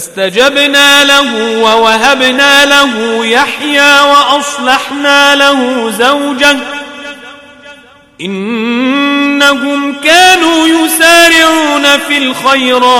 فاستجبنا له ووهبنا له يحيى وأصلحنا له زوجه إنهم كانوا يسارعون في الخيرات